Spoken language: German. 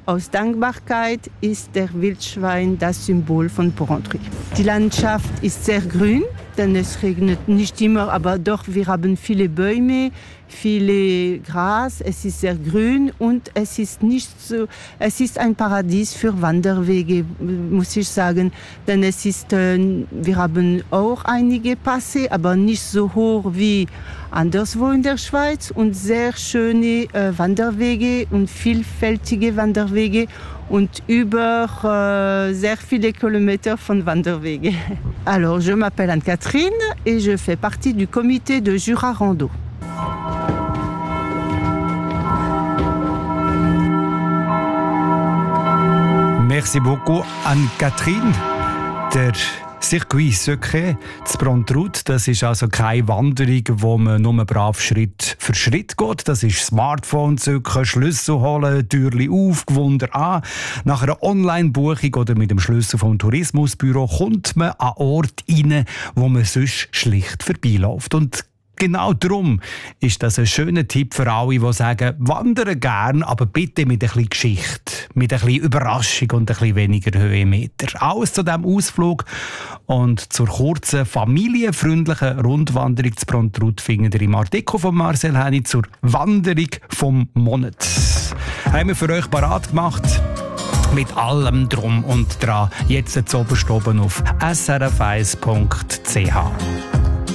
Aus Dankbarkeit ist der Wildschwein das Symbol von Porrentruy. Die Landschaft ist sehr grün, denn es regnet nicht immer, aber doch, wir haben viele Bäume, viele Gras, es ist sehr grün und es ist ein Paradies für Wanderwege, muss ich sagen, denn wir haben auch einige Pässe, aber nicht so hoch wie anderswo in der Schweiz und sehr schöne Wanderwege und vielfältige Wanderwege und über sehr viele Kilometer von Wanderwege. Alors, je m'appelle Anne-Catherine et je fais partie du comité de Jura Rando. Merci beaucoup, Anne-Catherine. Der Circuit Secret zu Porrentruy, das ist also keine Wanderung, wo man nur brav Schritt für Schritt geht. Das ist Smartphone zücken, Schlüssel holen, Türchen auf, Gewunder an. Nach einer Online-Buchung oder mit dem Schlüssel vom Tourismusbüro kommt man an Ort rein, wo man sonst schlicht vorbeiläuft. Und genau darum ist das ein schöner Tipp für alle, die sagen, wandern gern, aber bitte mit ein bisschen Geschichte, mit ein bisschen Überraschung und ein bisschen weniger Höhenmeter. Alles zu diesem Ausflug und zur kurzen, familienfreundlichen Rundwanderung zu Porrentruy findet ihr im Artikel von Marcel Häni zur Wanderung vom Monat. Haben wir für euch parat gemacht. Mit allem Drum und Dran. Jetzt oben auf srf1.ch.